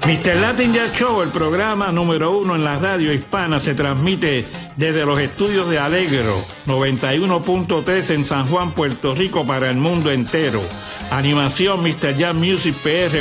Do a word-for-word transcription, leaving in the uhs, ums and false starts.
mister Latin Jazz Show, el programa número uno en la radio hispana, se transmite desde los estudios de Alegro, noventa y uno punto tres en San Juan, Puerto Rico, para el mundo entero. Animación mister Jazz Music P R